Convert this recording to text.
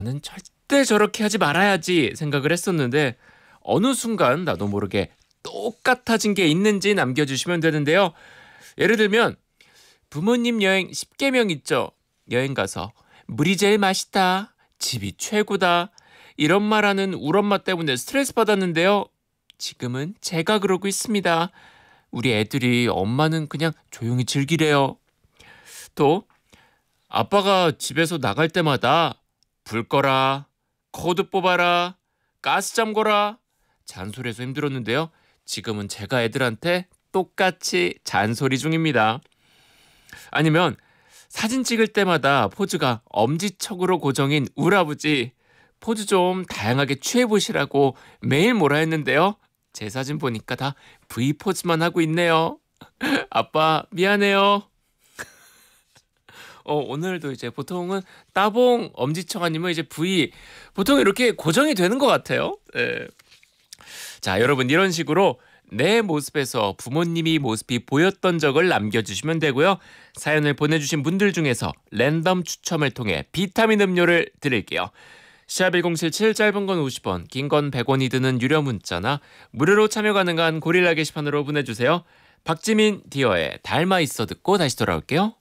나는 절대 저렇게 하지 말아야지 생각을 했었는데 어느 순간 나도 모르게 똑같아진 게 있는지 남겨주시면 되는데요. 예를 들면 부모님 여행 10개명 있죠. 여행 가서 물이 제일 맛있다. 집이 최고다. 이런 말하는 우리 엄마 때문에 스트레스 받았는데요. 지금은 제가 그러고 있습니다. 우리 애들이 엄마는 그냥 조용히 즐기래요. 또 아빠가 집에서 나갈 때마다 불 꺼라, 코드 뽑아라, 가스 잠궈라 잔소리해서 힘들었는데요. 지금은 제가 애들한테 똑같이 잔소리 중입니다. 아니면 사진 찍을 때마다 포즈가 엄지척으로 고정인 우리 아버지 포즈 좀 다양하게 취해보시라고 매일 뭐라 했는데요. 제 사진 보니까 다 V 포즈만 하고 있네요. 아빠 미안해요. 오늘도 이제 보통은 따봉 엄지척 아니면 이제 V 보통 이렇게 고정이 되는 것 같아요. 예. 자, 여러분 이런 식으로 내 모습에서 부모님이 모습이 보였던 적을 남겨주시면 되고요. 사연을 보내주신 분들 중에서 랜덤 추첨을 통해 비타민 음료를 드릴게요. 샵1077 짧은 건 50원, 긴 건 100원이 드는 유료 문자나 무료로 참여 가능한 고릴라 게시판으로 보내주세요. 박지민 디어의 닮아 있어 듣고 다시 돌아올게요.